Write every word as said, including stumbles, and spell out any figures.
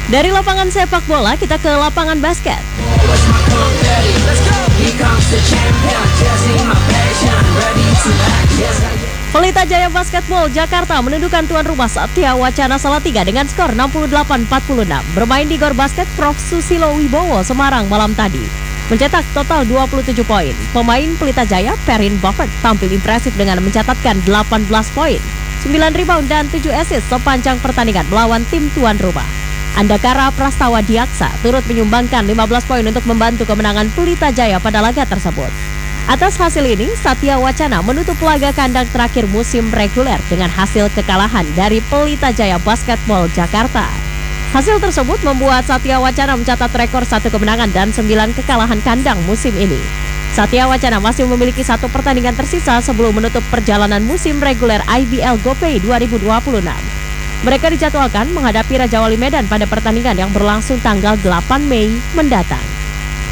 Dari lapangan sepak bola, kita ke lapangan basket. Pelita Jaya Basketball Jakarta menundukkan tuan rumah Satya Wacana Salatiga dengan skor enam puluh delapan empat puluh enam. Bermain di Gor Basket Prof Susilo Wibowo, Semarang malam tadi, mencetak total dua puluh tujuh poin. Pemain Pelita Jaya, Perrin Buffett, tampil impresif dengan mencatatkan delapan belas poin, sembilan rebound dan tujuh assist sepanjang pertandingan melawan tim tuan rumah. Andakara Prastawa Diaksa turut menyumbangkan lima belas poin untuk membantu kemenangan Pelita Jaya pada laga tersebut. Atas hasil ini, Satya Wacana menutup laga kandang terakhir musim reguler dengan hasil kekalahan dari Pelita Jaya Basketball Jakarta. Hasil tersebut membuat Satya Wacana mencatat rekor satu kemenangan dan sembilan kekalahan kandang musim ini. Satya Wacana masih memiliki satu pertandingan tersisa sebelum menutup perjalanan musim reguler I B L GoPay dua ribu dua puluh enam. Mereka dijadwalkan menghadapi Raja Wali Medan pada pertandingan yang berlangsung tanggal delapan Mei mendatang.